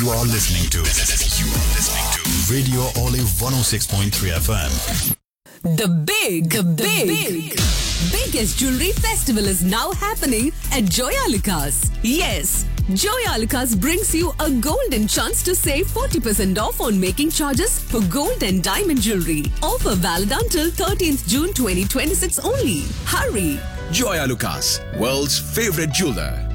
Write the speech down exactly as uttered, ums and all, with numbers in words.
You are listening to You are listening to Radio Olive one oh six point three F M. The big, the big, big, biggest jewelry festival is now happening at Joyalukas. Yes, Joyalukas brings you a golden chance to save forty percent off on making charges for gold and diamond jewelry. Offer valid until thirteenth June twenty twenty-six only. Hurry! Joyalukas, world's favorite jeweler.